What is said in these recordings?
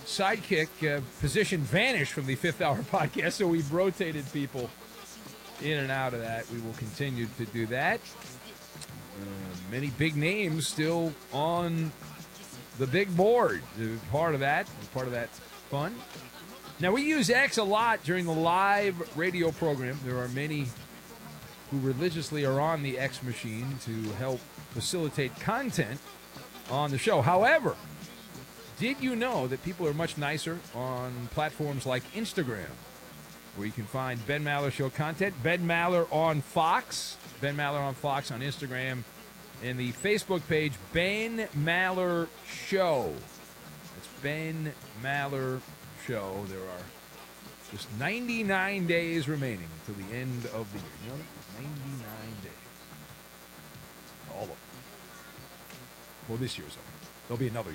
sidekick position vanished from the Fifth Hour podcast, so we've rotated people in and out of that. We will continue to do that. Many big names still on the big board. Part of that fun. Now, we use X a lot during the live radio program. There are many who religiously are on the X machine to help facilitate content on the show. However, did you know that people are much nicer on platforms like Instagram, where you can find Ben Maller Show content? Ben Maller on Fox. Ben Maller on Fox on Instagram. And the Facebook page, Ben Maller Show. It's Ben Maller Show. There are just 99 days remaining until the end of the year. You know that? 99 days. All of them. Well, this year's over. There'll be another year.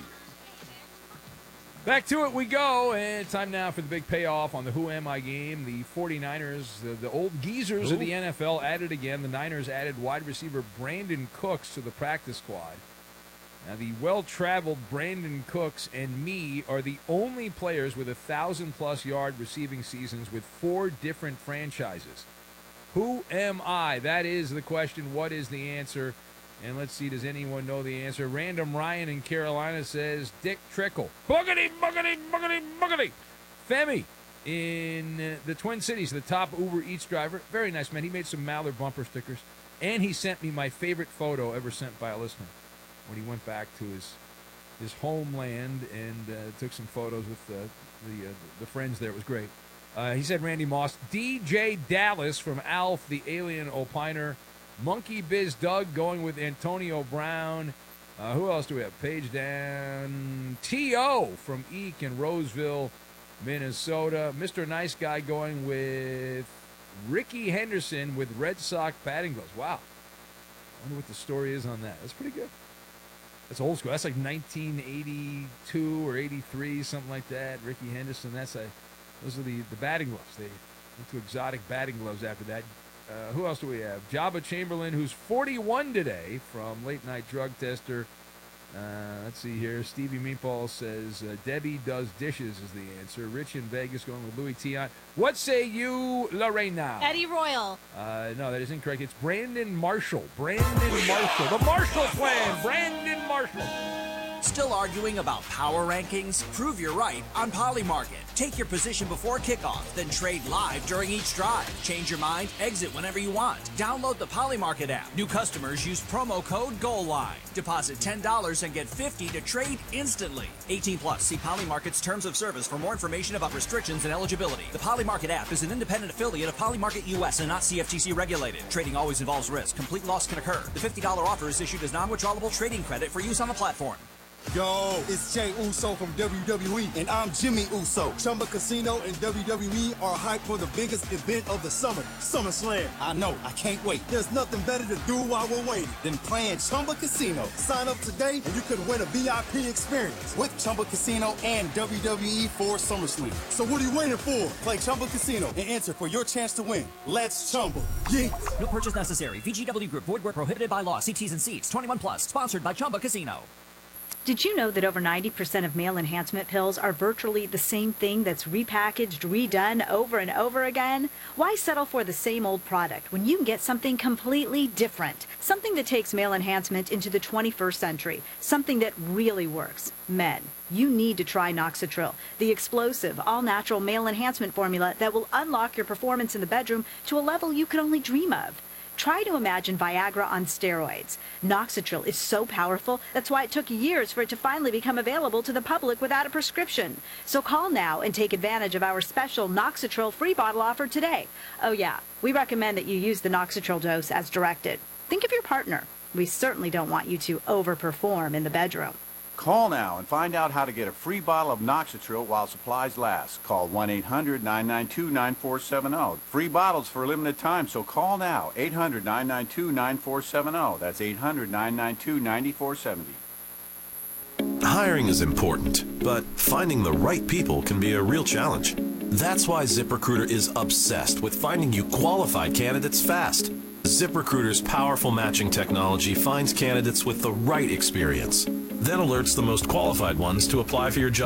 Back to it we go, and time now for the big payoff on the Who Am I game. The 49ers, the old geezers of the NFL, added again. The Niners added wide receiver Brandon Cooks to the practice squad. Now, the well-traveled Brandon Cooks and me are the only players with 1,000-plus yard receiving seasons with 4 different franchises. Who am I? That is the question. What is the answer? And let's see, does anyone know the answer? Random Ryan in Carolina says Dick Trickle. Boogity, boogity, boogity, boogity. Femi in the Twin Cities, the top Uber Eats driver. Very nice man. He made some Maller bumper stickers. And he sent me my favorite photo ever sent by a listener when he went back to his homeland and took some photos with the friends there. It was great. He said Randy Moss. DJ Dallas from Alf, the alien opiner. Monkey Biz Doug going with Antonio Brown. Who else do we have? Page down. T.O. from Eek in Roseville, Minnesota. Mr. Nice Guy going with Ricky Henderson with Red Sox batting gloves. Wow. I wonder what the story is on that. That's pretty good. That's old school. That's like 1982 or 83, something like that. Ricky Henderson. Those are the batting gloves. They went to exotic batting gloves after that. Who else do we have? Jabba Chamberlain, who's 41 today, from Late Night Drug Tester. Let's see here. Stevie Meatball says Debbie does dishes is the answer. Rich in Vegas going with Louis Tion. What say you, Lorena? Eddie Royal. No, that is incorrect. It's Brandon Marshall. Brandon Marshall. The Marshall Plan. Brandon Marshall. Still arguing about power rankings? Prove you're right on Polymarket. Take your position before kickoff, then trade live during each drive. Change your mind, exit whenever you want. Download the Polymarket app. New customers use promo code GOALLINE. Deposit $10 and get $50 to trade instantly. 18 plus. See Polymarket's terms of service for more information about restrictions and eligibility. The Polymarket app is an independent affiliate of Polymarket US and not CFTC regulated. Trading always involves risk. Complete loss can occur. The $50 offer is issued as non-withdrawable trading credit for use on the platform. Yo, it's Jay Uso from WWE, and I'm Jimmy Uso. Chumba Casino and WWE are hyped for the biggest event of the summer, SummerSlam. I know, I can't wait. There's nothing better to do while we're waiting than playing Chumba Casino. Sign up today, and you could win a VIP experience with Chumba Casino and WWE for SummerSlam. So what are you waiting for? Play Chumba Casino and enter for your chance to win. Let's Chumba. Yeah. No purchase necessary. VGW Group. Void where prohibited by law. See T's and C's. 21 plus. Sponsored by Chumba Casino. Did you know that over 90% of male enhancement pills are virtually the same thing that's repackaged, redone over and over again? Why settle for the same old product when you can get something completely different? Something that takes male enhancement into the 21st century. Something that really works. Men, you need to try Noxitril, the explosive, all-natural male enhancement formula that will unlock your performance in the bedroom to a level you could only dream of. Try to imagine Viagra on steroids. Noxitril is so powerful, that's why it took years for it to finally become available to the public without a prescription. So call now and take advantage of our special Noxitril free bottle offer today. Oh yeah, we recommend that you use the Noxitril dose as directed. Think of your partner. We certainly don't want you to overperform in the bedroom. Call now and find out how to get a free bottle of Noxitril while supplies last. Call 1-800-992-9470. Free bottles for a limited time, so call now. 800-992-9470. That's 800-992-9470. Hiring is important, but finding the right people can be a real challenge. That's why ZipRecruiter is obsessed with finding you qualified candidates fast. ZipRecruiter's powerful matching technology finds candidates with the right experience, then alerts the most qualified ones to apply for your job.